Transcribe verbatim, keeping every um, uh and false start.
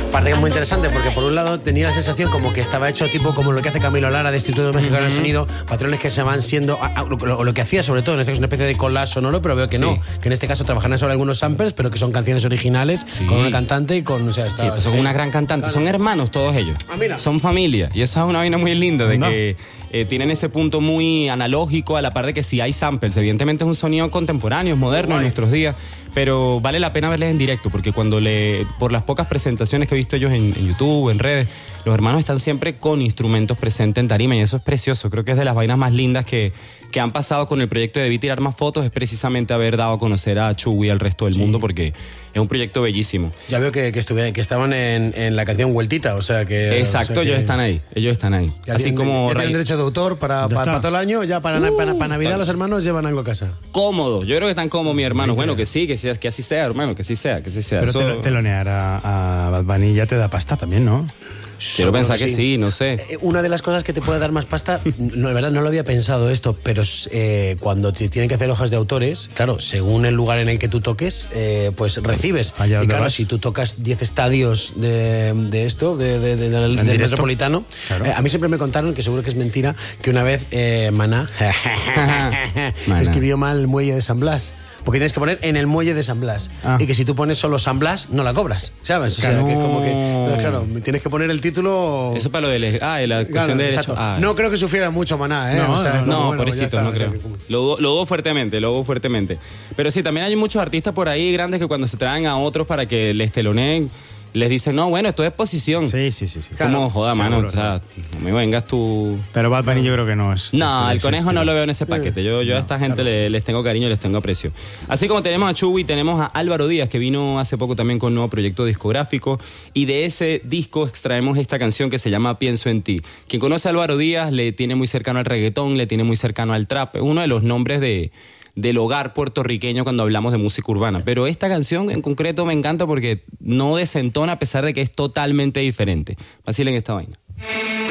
Aparte que es muy interesante porque por un lado tenía la sensación como que estaba hecho tipo como lo que hace Camilo Lara de Instituto Mexicano del Sonido, patrones que se van siendo, a, a, lo, lo que hacía sobre todo, en este caso una especie de collage sonoro, pero veo que sí. no, que en este caso trabajan sobre algunos samples, pero que son canciones originales, sí. con una cantante y con, o sea, está, sí, pues son eh, una gran cantante, claro. Son hermanos todos ellos, ah, mira. Son familia, y esa es una vaina muy linda de no. que eh, tienen ese punto muy analógico, a la par de que sí hay samples, evidentemente es un sonido contemporáneo, es moderno en nuestros días, pero vale la pena verles en directo, porque cuando le, por las pocas presentaciones que he visto ellos en, en YouTube, en redes, los hermanos están siempre con instrumentos presentes en tarima y eso es precioso. Creo que es de las vainas más lindas que, que han pasado con el proyecto de Debí Tirar Más Fotos, es precisamente haber dado a conocer a Chuy al resto del sí. mundo, porque es un proyecto bellísimo. Ya veo que, que, estuve, que estaban en, en la canción Vueltita, o sea que... Exacto, o sea que ellos están ahí, ellos están ahí. Así tienen, como... Ya tienen derecho de autor para, para, para todo el año, ya para, uh, para, para Navidad para. Los hermanos llevan algo a casa. Cómodo, yo creo que están cómodos mis hermanos. Bueno, que sí, que, sea, que así sea, hermano, que así sea, que así sea. Pero eso... telonear a, a Bad Bunny ya te da pasta también, ¿no? Quiero pensar que sí. sí, no sé. Una de las cosas que te puede dar más pasta, no, de verdad no lo había pensado esto, pero eh, cuando te tienen que hacer hojas de autores, claro, según el lugar en el que tú toques, eh, pues recibes. Allá y claro, vas. si tú tocas diez estadios de, de esto, de, de, de, de, del, del Metropolitano, claro. eh, a mí siempre me contaron, que seguro que es mentira, que una vez eh, Maná escribió mal el muelle de San Blas. Porque tienes que poner en el muelle de San Blas. Ah. Y que si tú pones solo San Blas, no la cobras, ¿sabes? O sea, no. que es como que... Entonces, claro, tienes que poner el título... Eso para lo de... Ah, la cuestión claro, de derecho. Ah. No creo que sufriera mucho Maná, ¿eh? No, o sea, no, no bueno, pobrecito, está, no o creo. sea, que... Lo dudo, lo dudo fuertemente, lo dudo fuertemente. Pero sí, también hay muchos artistas por ahí grandes que cuando se traen a otros para que les teloneen, les dicen, no, bueno, esto es exposición. Sí, sí, sí. sí. Como, claro, joda, seguro, mano, o sea, no me vengas tú... Pero Bad Bunny yo creo que no es... No, el conejo no lo veo en ese paquete. Yo, yo no, a esta gente claro. les, les tengo cariño, les tengo aprecio. Así como tenemos a Chuy, tenemos a Álvaro Díaz, que vino hace poco también con un nuevo proyecto discográfico. Y de ese disco extraemos esta canción que se llama Pienso en ti. Quien conoce a Álvaro Díaz le tiene muy cercano al reggaetón, le tiene muy cercano al trap. Es uno de los nombres de... del hogar puertorriqueño cuando hablamos de música urbana. Pero esta canción en concreto me encanta porque no desentona a pesar de que es totalmente diferente. Vacilen esta vaina.